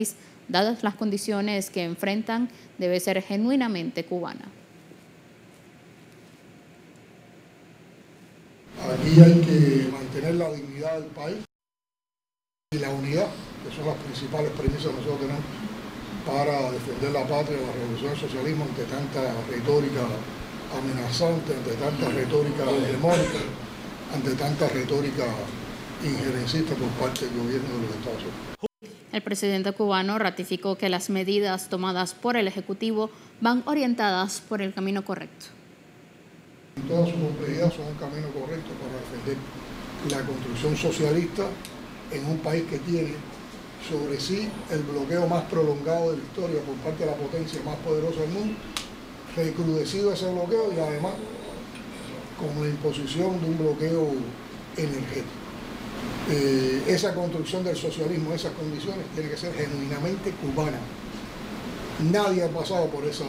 dadas las condiciones que enfrentan, debe ser genuinamente cubana. Aquí hay que mantener la dignidad del país y la unidad, que son las principales premisas que nosotros tenemos para defender la patria, la revolución del socialismo ante tanta retórica amenazante, ante tanta retórica hegemónica, ante tanta retórica injerencista por parte del gobierno de los Estados Unidos. El presidente cubano ratificó que las medidas tomadas por el Ejecutivo van orientadas por el camino correcto. En toda su complejidad son un camino correcto para defender la construcción socialista en un país que tiene sobre sí el bloqueo más prolongado de la historia por parte de la potencia más poderosa del mundo, recrudecido ese bloqueo y además con la imposición de un bloqueo energético. Esa construcción del socialismo, esas condiciones, tiene que ser genuinamente cubana. Nadie ha pasado por esa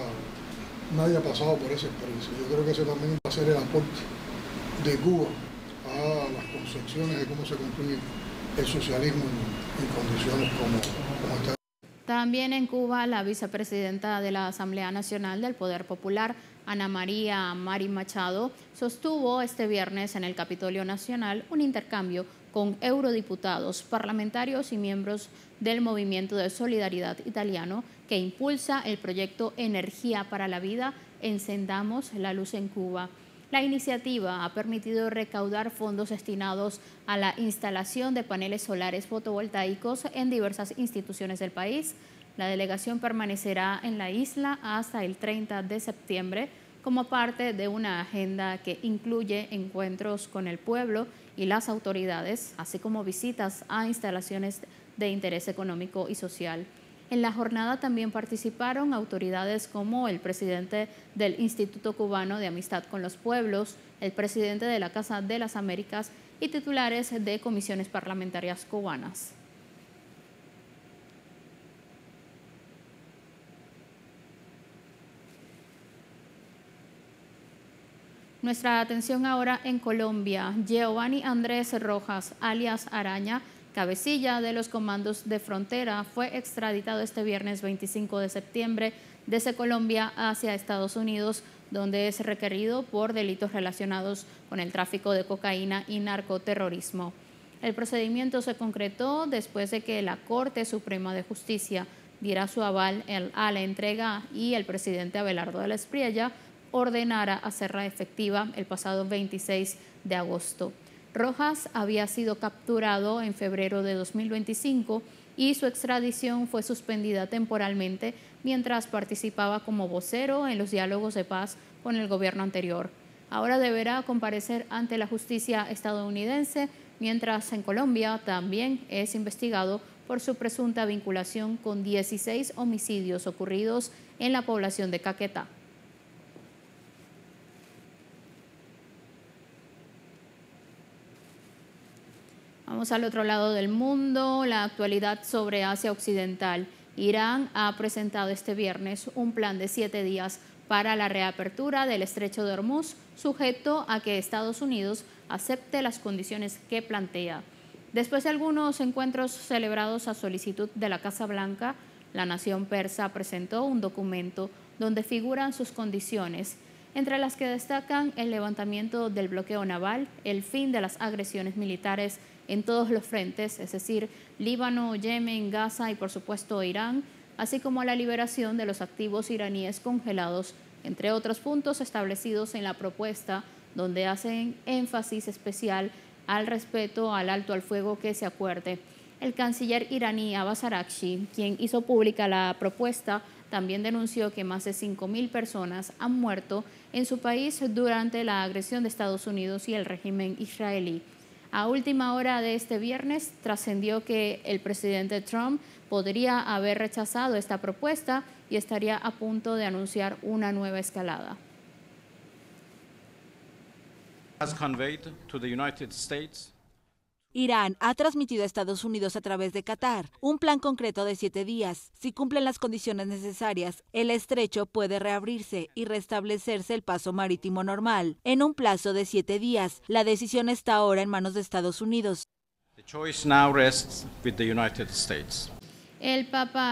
experiencia. Yo creo que ese también va a ser el aporte de Cuba a las concepciones de cómo se construye el socialismo en condiciones como esta. También en Cuba, la vicepresidenta de la Asamblea Nacional del Poder Popular, Ana María Marín Machado, sostuvo este viernes en el Capitolio Nacional un intercambio con eurodiputados, parlamentarios y miembros del Movimiento de Solidaridad Italiano que impulsa el proyecto Energía para la Vida, Encendamos la Luz en Cuba. La iniciativa ha permitido recaudar fondos destinados a la instalación de paneles solares fotovoltaicos en diversas instituciones del país. La delegación permanecerá en la isla hasta el 30 de septiembre como parte de una agenda que incluye encuentros con el pueblo y las autoridades, así como visitas a instalaciones de interés económico y social. En la jornada también participaron autoridades como el presidente del Instituto Cubano de Amistad con los Pueblos, el presidente de la Casa de las Américas y titulares de comisiones parlamentarias cubanas. Nuestra atención ahora en Colombia. Giovanni Andrés Rojas, alias Araña, cabecilla de los comandos de frontera, fue extraditado este viernes 25 de septiembre desde Colombia hacia Estados Unidos, donde es requerido por delitos relacionados con el tráfico de cocaína y narcoterrorismo. El procedimiento se concretó después de que la Corte Suprema de Justicia diera su aval a la entrega y el presidente Abelardo de la Espriella ordenara hacerla efectiva el pasado 26 de agosto. Rojas había sido capturado en febrero de 2025 y su extradición fue suspendida temporalmente mientras participaba como vocero en los diálogos de paz con el gobierno anterior. Ahora deberá comparecer ante la justicia estadounidense, mientras en Colombia también es investigado por su presunta vinculación con 16 homicidios ocurridos en la población de Caquetá. Vamos al otro lado del mundo, la actualidad sobre Asia Occidental. Irán ha presentado este viernes un plan de 7 días para la reapertura del estrecho de Hormuz, sujeto a que Estados Unidos acepte las condiciones que plantea. Después de algunos encuentros celebrados a solicitud de la Casa Blanca, la nación persa presentó un documento donde figuran sus condiciones, entre las que destacan el levantamiento del bloqueo naval, el fin de las agresiones militares en todos los frentes, es decir, Líbano, Yemen, Gaza y por supuesto Irán, así como la liberación de los activos iraníes congelados, entre otros puntos establecidos en la propuesta, donde hacen énfasis especial al respeto al alto al fuego que se acuerde. El canciller iraní Abbas Araghchi, quien hizo pública la propuesta, también denunció que más de 5.000 personas han muerto en su país durante la agresión de Estados Unidos y el régimen israelí. A última hora de este viernes trascendió que el presidente Trump podría haber rechazado esta propuesta y estaría a punto de anunciar una nueva escalada. Irán ha transmitido a Estados Unidos a través de Qatar un plan concreto de 7 días. Si cumplen las condiciones necesarias, el estrecho puede reabrirse y restablecerse el paso marítimo normal en un plazo de 7 días. La decisión está ahora en manos de Estados Unidos. El Papa